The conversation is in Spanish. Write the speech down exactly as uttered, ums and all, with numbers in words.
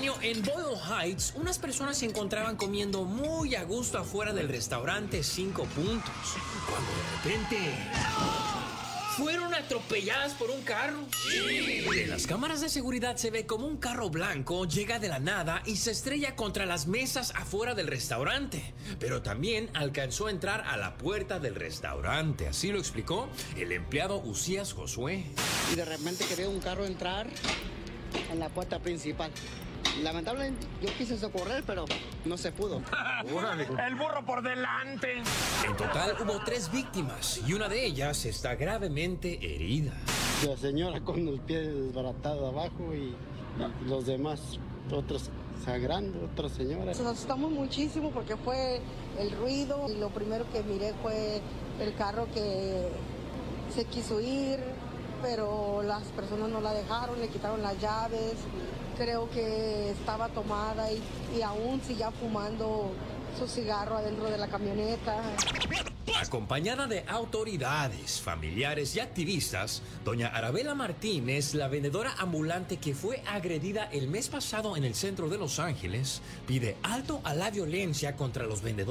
Genio, en Boyle Heights, unas personas se encontraban comiendo muy a gusto afuera del restaurante Cinco Puntos, cuando de repente fueron atropelladas por un carro. Sí. En las cámaras de seguridad se ve como un carro blanco llega de la nada y se estrella contra las mesas afuera del restaurante, pero también alcanzó a entrar a la puerta del restaurante. Así lo explicó el empleado Usías Josué. Y de repente quería un carro entrar en la puerta principal. Lamentablemente yo quise socorrer, pero no se pudo. ¡El burro por delante! En total hubo tres víctimas y una de ellas está gravemente herida. La señora con el pie desbaratado abajo y, y los demás, otros sangrando, otra señora. Nos asustamos muchísimo porque fue el ruido y lo primero que miré fue el carro que se quiso ir, pero las personas no la dejaron, le quitaron las llaves. Creo que estaba tomada y, y aún seguía fumando su cigarro adentro de la camioneta. Acompañada de autoridades, familiares y activistas, doña Arabela Martínez, la vendedora ambulante que fue agredida el mes pasado en el centro de Los Ángeles, pide alto a la violencia contra los vendedores.